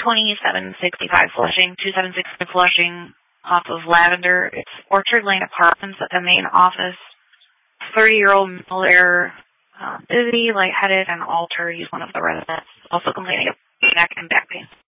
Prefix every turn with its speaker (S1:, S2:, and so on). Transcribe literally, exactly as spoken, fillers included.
S1: twenty-seven sixty-five Flushing, two seven six Flushing, off of Lavender. It's Orchard Lane Apartments at the main office. thirty-year-old male there, uh, dizzy, lightheaded, and altered. He's one of the residents. Also complaining of neck and back pain.